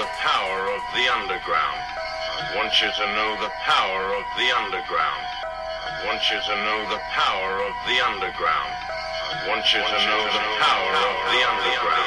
the power of the underground. I want you to know the power of the underground. I want you to know the power of the underground. I want you to know the power of the underground.